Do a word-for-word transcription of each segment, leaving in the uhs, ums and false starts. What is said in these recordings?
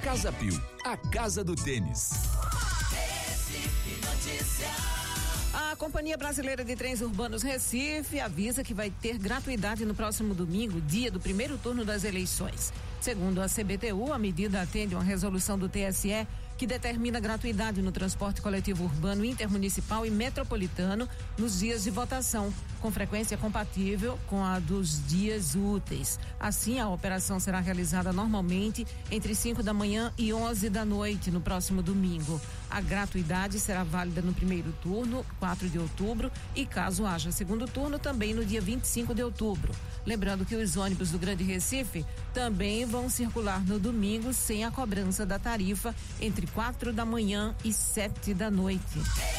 Casa Pio, a casa do tênis. A Companhia Brasileira de Trens Urbanos Recife avisa que vai ter gratuidade no próximo domingo, dia do primeiro turno das eleições. Segundo a C B T U, a medida atende a uma resolução do T S E que determina gratuidade no transporte coletivo urbano intermunicipal e metropolitano nos dias de votação, com frequência compatível com a dos dias úteis. Assim, a operação será realizada normalmente entre cinco da manhã e onze da noite no próximo domingo. A gratuidade será válida no primeiro turno, quatro de outubro, e caso haja segundo turno, também no dia vinte e cinco de outubro. Lembrando que os ônibus do Grande Recife também vão circular no domingo sem a cobrança da tarifa entre quatro da manhã e sete da noite.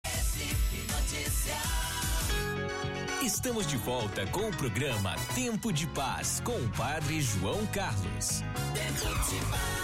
Estamos de volta com o programa Tempo de Paz com o Padre João Carlos. Tempo de Paz.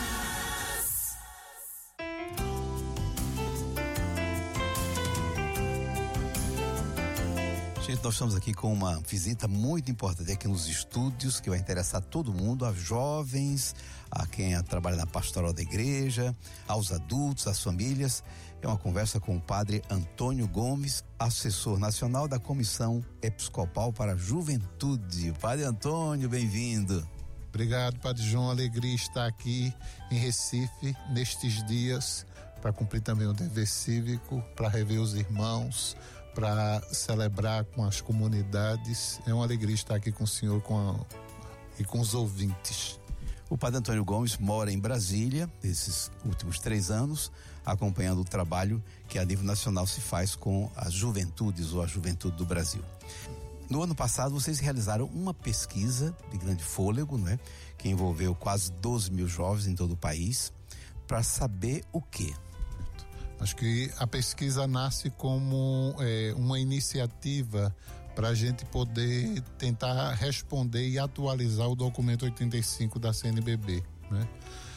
Gente, nós estamos aqui com uma visita muito importante aqui nos estúdios, que vai interessar todo mundo, aos jovens, a quem trabalha na pastoral da igreja, aos adultos, às famílias. É uma conversa com o padre Antônio Gomes, assessor nacional da Comissão Episcopal para a Juventude. Padre Antônio, bem-vindo. Obrigado, Padre João. Alegria estar aqui em Recife nestes dias para cumprir também o dever cívico, para rever os irmãos, para celebrar com as comunidades. É uma alegria estar aqui com o senhor com a, e com os ouvintes. O padre Antônio Gomes mora em Brasília esses últimos três anos, acompanhando o trabalho que a nível nacional se faz com as juventudes ou a juventude do Brasil. No ano passado, vocês realizaram uma pesquisa de grande fôlego, não é? Que envolveu quase doze mil jovens em todo o país, para saber o quê? Acho que a pesquisa nasce como é, uma iniciativa para a gente poder tentar responder e atualizar o documento oitenta e cinco da C N B B, né?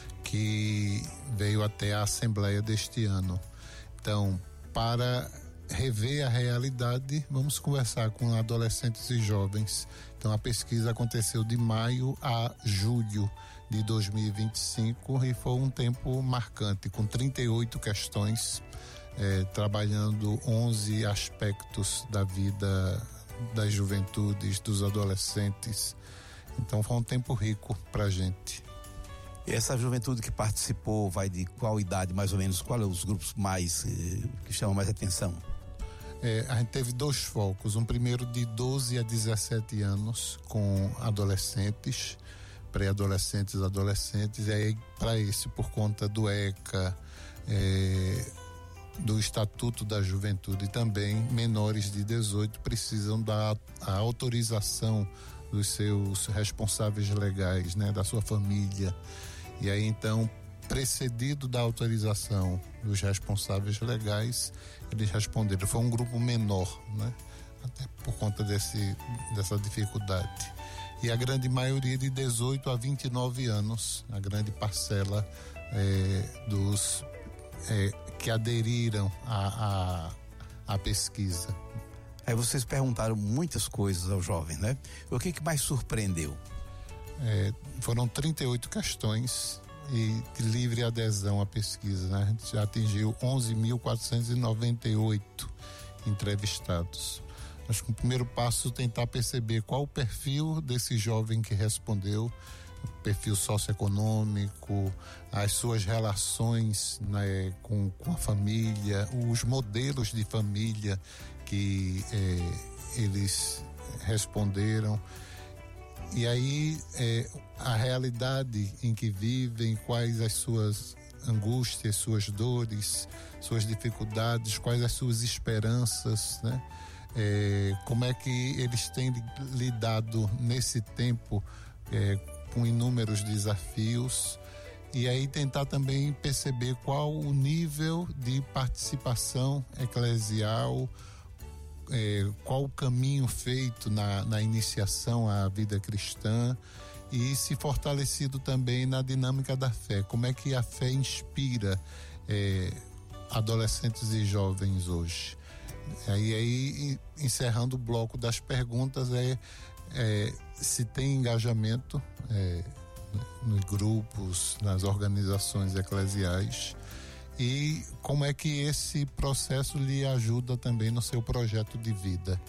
Que veio até a Assembleia deste ano. Então, para rever a realidade, vamos conversar com adolescentes e jovens. Então, a pesquisa aconteceu de maio a julho de dois mil e vinte e cinco e foi um tempo marcante, com trinta e oito questões, eh, trabalhando onze aspectos da vida das juventudes, dos adolescentes. Então foi um tempo rico pra gente. E essa juventude que participou vai de qual idade, mais ou menos? Qual é os grupos mais eh, que chamam mais atenção? É, a gente teve dois focos, um primeiro de doze a dezessete anos com adolescentes, pré-adolescentes, adolescentes, e aí para esse, por conta do ECA, é, do Estatuto da Juventude, e também menores de dezoito precisam da a autorização dos seus responsáveis legais, né, da sua família. E aí então, precedido da autorização dos responsáveis legais, eles responderam. Foi um grupo menor, né, até por conta desse, dessa dificuldade. E a grande maioria de dezoito a vinte e nove anos, a grande parcela é, dos é, que aderiram à, à, à pesquisa. Aí vocês perguntaram muitas coisas ao jovem, né? O que que mais surpreendeu? É, foram trinta e oito questões e de livre adesão à pesquisa, né? A gente já atingiu onze mil quatrocentos e noventa e oito entrevistados. Acho que o primeiro passo é tentar perceber qual o perfil desse jovem que respondeu, o perfil socioeconômico, as suas relações, né, com, com a família, os modelos de família que eh, eles responderam. E aí eh, a realidade em que vivem, quais as suas angústias, suas dores, suas dificuldades, quais as suas esperanças, né? É, como é que eles têm lidado nesse tempo é, com inúmeros desafios, e aí tentar também perceber qual o nível de participação eclesial, é, qual o caminho feito na, na iniciação à vida cristã, e se fortalecido também na dinâmica da fé, como é que a fé inspira é, adolescentes e jovens hoje. Aí, aí encerrando o bloco das perguntas, é, é se tem engajamento é, né? Nos grupos, nas organizações eclesiais, e como é que esse processo lhe ajuda também no seu projeto de vida.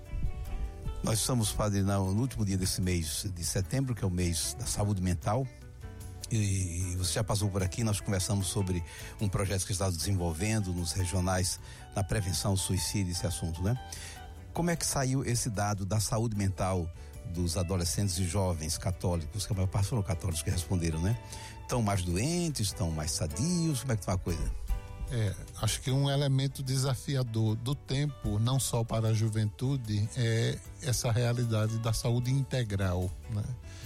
Nós estamos, padre, no último dia desse mês de setembro, que é o mês da saúde mental, e você já passou por aqui, nós conversamos sobre um projeto que está desenvolvendo nos regionais na prevenção ao suicídio, esse assunto, né? Como é que saiu esse dado da saúde mental dos adolescentes e jovens católicos, que a maior parte foram católicos que responderam, né? Estão mais doentes, estão mais sadios, como é que está a coisa? É, acho que um elemento desafiador do tempo, não só para a juventude, é essa realidade da saúde integral, né?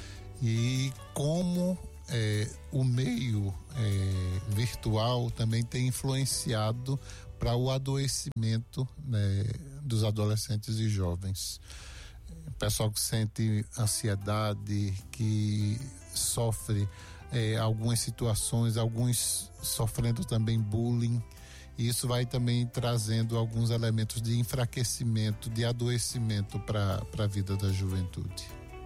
E como é, o meio é, virtual também tem influenciado para o adoecimento, né, dos adolescentes e jovens. O pessoal que sente ansiedade, que sofre É, algumas situações, alguns sofrendo também bullying, e isso vai também trazendo alguns elementos de enfraquecimento, de adoecimento para a vida da juventude.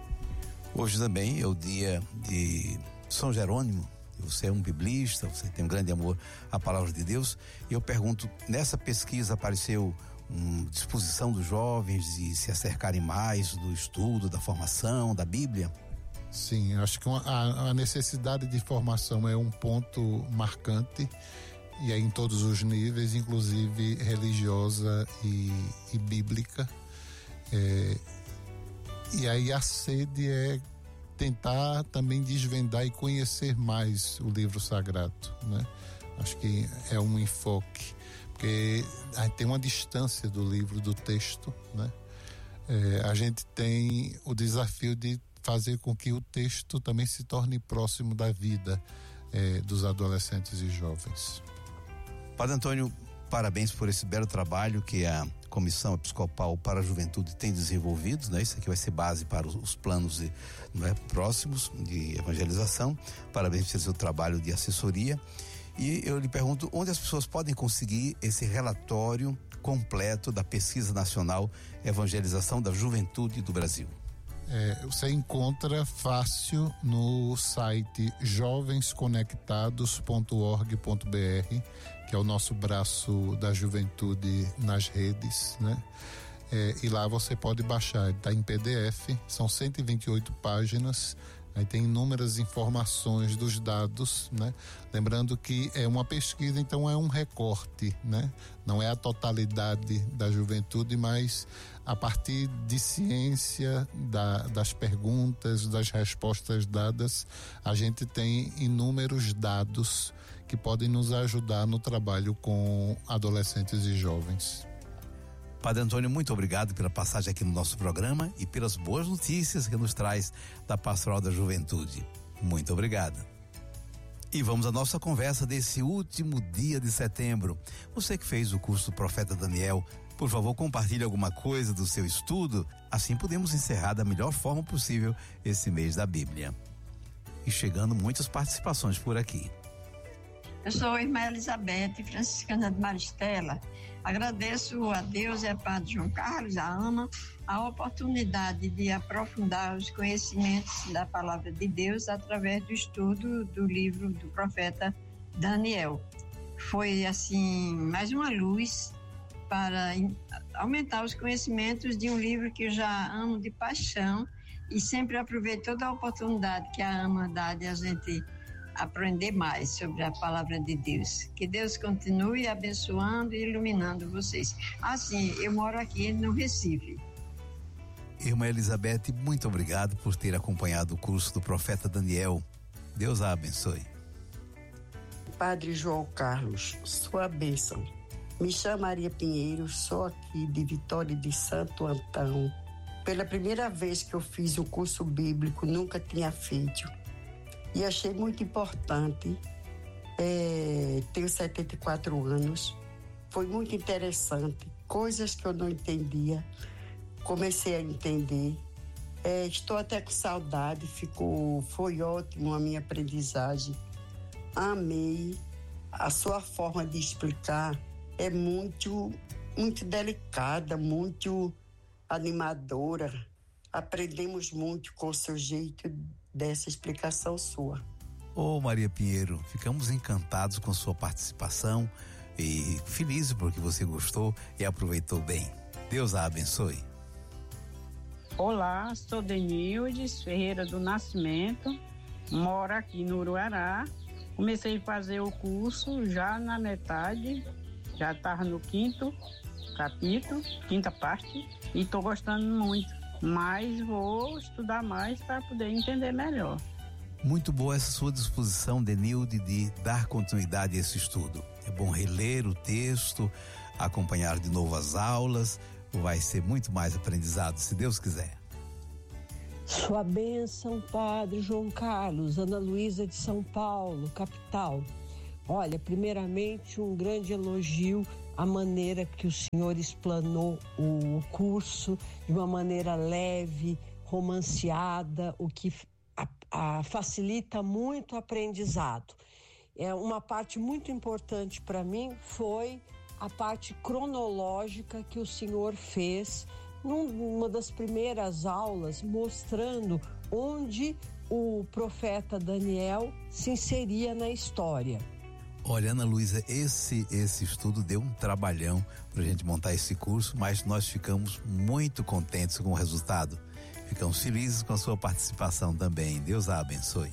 Hoje também é o dia de São Jerônimo. Você é um biblista, você tem um grande amor à palavra de Deus, e eu pergunto, nessa pesquisa apareceu uma disposição dos jovens de se acercarem mais do estudo, da formação, da Bíblia? Sim, acho que uma, a, a necessidade de formação é um ponto marcante, e é em todos os níveis, inclusive religiosa e, e bíblica. É, e aí a sede é tentar também desvendar e conhecer mais o livro sagrado, né? Acho que é um enfoque, porque a gente tem uma distância do livro, do texto, né? É, a gente tem o desafio de fazer com que o texto também se torne próximo da vida eh, dos adolescentes e jovens. Padre Antônio, parabéns por esse belo trabalho que a Comissão Episcopal para a Juventude tem desenvolvido, né? Isso aqui vai ser base para os, os planos de, né, próximos de evangelização. Parabéns pelo seu trabalho de assessoria. E eu lhe pergunto, onde as pessoas podem conseguir esse relatório completo da Pesquisa Nacional Evangelização da Juventude do Brasil? É, você encontra fácil no site jovens conectados ponto org ponto br, que é o nosso braço da juventude nas redes, né? É, e lá você pode baixar, está em P D F, são cento e vinte e oito páginas, aí tem inúmeras informações dos dados, né? Lembrando que é uma pesquisa, então é um recorte, né? Não é a totalidade da juventude, mas a partir de ciência, da, das perguntas, das respostas dadas, a gente tem inúmeros dados que podem nos ajudar no trabalho com adolescentes e jovens. Padre Antônio, muito obrigado pela passagem aqui no nosso programa e pelas boas notícias que nos traz da Pastoral da Juventude. Muito obrigado. E vamos à nossa conversa desse último dia de setembro. Você que fez o curso do Profeta Daniel, por favor, compartilhe alguma coisa do seu estudo, assim podemos encerrar da melhor forma possível esse mês da Bíblia. E chegando muitas participações por aqui. Eu sou a irmã Elizabeth, franciscana de Maristela. Agradeço a Deus e a Padre João Carlos, a Ana, a oportunidade de aprofundar os conhecimentos da palavra de Deus através do estudo do livro do profeta Daniel. Foi, assim, mais uma luz para aumentar os conhecimentos de um livro que eu já amo de paixão e sempre aproveito toda a oportunidade que a Ana dá de a gente aprender mais sobre a palavra de Deus. Que Deus continue abençoando e iluminando vocês. Assim, eu moro aqui no Recife. Irmã Elizabeth, muito obrigado por ter acompanhado o curso do Profeta Daniel. Deus a abençoe. Padre João Carlos, sua bênção. Me chamo Maria Pinheiro, sou aqui de Vitória de Santo Antão. Pela primeira vez que eu fiz o curso bíblico, nunca tinha feito. E achei muito importante. É, tenho setenta e quatro anos. Foi muito interessante. Coisas que eu não entendia, comecei a entender. É, estou até com saudade, ficou, foi ótimo a minha aprendizagem. Amei. A sua forma de explicar é muito, muito delicada, muito animadora. Aprendemos muito com o seu jeito dessa explicação sua. Ô Maria Pinheiro, ficamos encantados com sua participação e felizes porque você gostou e aproveitou bem. Deus a abençoe. Olá, sou Denildes Ferreira do Nascimento, moro aqui no Uruará. Comecei a fazer o curso já na metade, já estava no quinto capítulo, quinta parte, e estou gostando muito, mas vou estudar mais para poder entender melhor. Muito boa essa sua disposição, Denilde, de dar continuidade a esse estudo. É bom reler o texto, acompanhar de novo as aulas, vai ser muito mais aprendizado, se Deus quiser. Sua bênção, Padre João Carlos, Ana Luísa de São Paulo, capital. Olha, primeiramente um grande elogio à maneira que o senhor explanou o curso, de uma maneira leve, romanceada, o que a, a, facilita muito o aprendizado. É, uma parte muito importante para mim foi a parte cronológica que o senhor fez numa das primeiras aulas, mostrando onde o profeta Daniel se inseria na história. Olha, Ana Luísa, esse, esse estudo deu um trabalhão para a gente montar esse curso, mas nós ficamos muito contentes com o resultado. Ficamos felizes com a sua participação também. Deus a abençoe.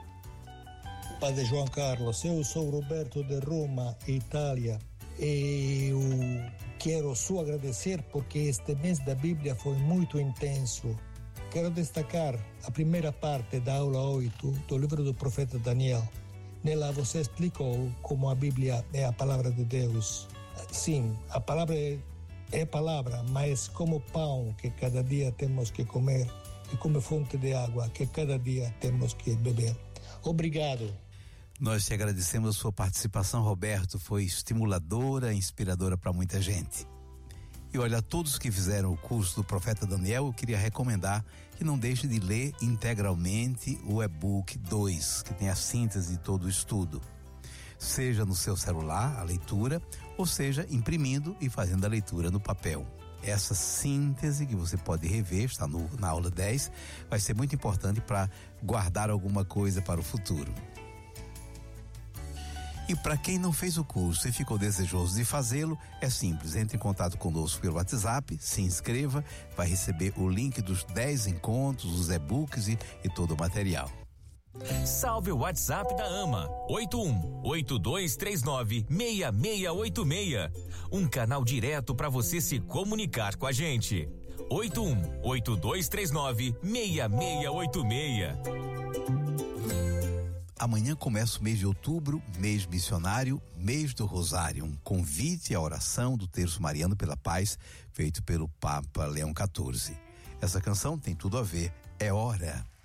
Padre João Carlos, eu sou Roberto de Roma, Itália. Eu quero só agradecer porque este mês da Bíblia foi muito intenso. Quero destacar a primeira parte da aula oito do livro do profeta Daniel. Nela você explicou como a Bíblia é a palavra de Deus. Sim, a palavra é, é palavra, mas como pão que cada dia temos que comer e como fonte de água que cada dia temos que beber. Obrigado. Nós te agradecemos a sua participação, Roberto, foi estimuladora, inspiradora para muita gente. E olha, a todos que fizeram o curso do Profeta Daniel, eu queria recomendar que não deixe de ler integralmente o e-book dois, que tem a síntese de todo o estudo. Seja no seu celular, a leitura, ou seja, imprimindo e fazendo a leitura no papel. Essa síntese que você pode rever, está no, na aula dez, vai ser muito importante para guardar alguma coisa para o futuro. E para quem não fez o curso e ficou desejoso de fazê-lo, é simples, entre em contato conosco pelo WhatsApp, se inscreva, vai receber o link dos dez encontros, os e-books e, e todo o material. Salve o WhatsApp da AMA, oito um oito dois três nove seis seis oito seis. Um canal direto para você se comunicar com a gente. oito um oito dois três nove seis seis oito seis. Amanhã começa o mês de outubro, mês missionário, mês do Rosário, um convite à oração do Terço Mariano pela Paz, feito pelo Papa Leão quatorze. Essa canção tem tudo a ver, é hora.